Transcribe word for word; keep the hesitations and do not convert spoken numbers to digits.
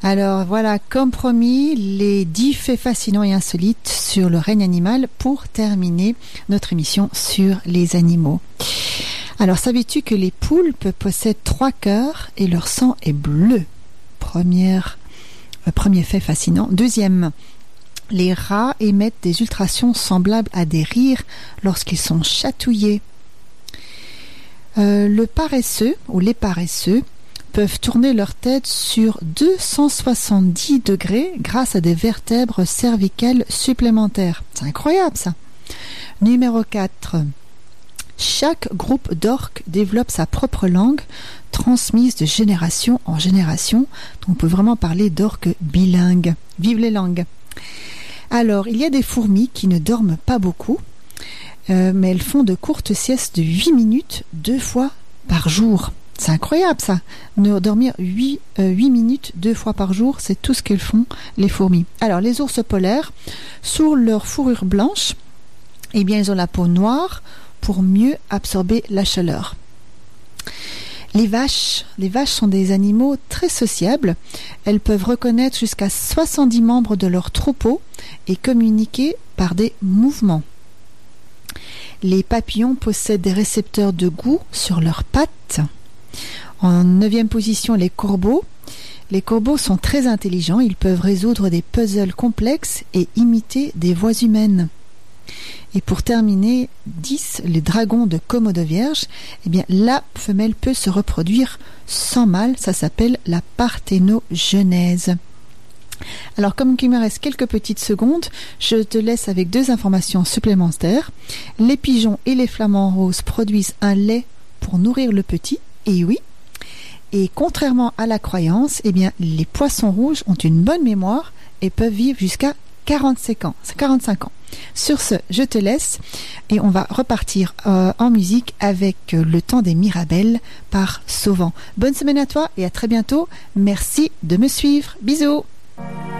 Alors voilà, comme promis, les dix faits fascinants et insolites sur le règne animal pour terminer notre émission sur les animaux. Alors, savais-tu que les poulpes possèdent trois cœurs et leur sang est bleu? Première, euh, premier fait fascinant. Deuxième, les rats émettent des ultrasons semblables à des rires lorsqu'ils sont chatouillés. Euh, le paresseux ou les paresseux peuvent tourner leur tête sur deux cent soixante-dix degrés grâce à des vertèbres cervicales supplémentaires. C'est incroyable ça. Numéro quatre. Chaque groupe d'orques développe sa propre langue, transmise de génération en génération. Donc on peut vraiment parler d'orques bilingues. Vive les langues! Alors, il y a des fourmis qui ne dorment pas beaucoup, euh, mais elles font de courtes siestes de huit minutes deux fois par jour. C'est incroyable ça! Ne dormir huit, euh, huit minutes deux fois par jour, c'est tout ce qu'elles font, les fourmis. Alors, les ours polaires, sous leur fourrure blanche, eh bien, ils ont la peau noire, pour mieux absorber la chaleur. Les vaches, les vaches sont des animaux très sociables. Elles peuvent reconnaître jusqu'à soixante-dix membres de leur troupeau et communiquer par des mouvements. Les papillons possèdent des récepteurs de goût sur leurs pattes. En neuvième position, les corbeaux. Les corbeaux sont très intelligents. Ils peuvent résoudre des puzzles complexes et imiter des voix humaines. Et pour terminer, dix, les dragons de Komodo vierge, eh bien, la femelle peut se reproduire sans mâle, ça s'appelle la parthénogenèse. Alors, comme il me reste quelques petites secondes, je te laisse avec deux informations supplémentaires. Les pigeons et les flamants roses produisent un lait pour nourrir le petit, et oui. Et contrairement à la croyance, eh bien, les poissons rouges ont une bonne mémoire et peuvent vivre jusqu'à quarante-cinq ans. quarante-cinq ans. Sur ce, je te laisse et on va repartir euh, en musique avec euh, Le temps des Mirabelles par Sauvant. Bonne semaine à toi et à très bientôt. Merci de me suivre. Bisous.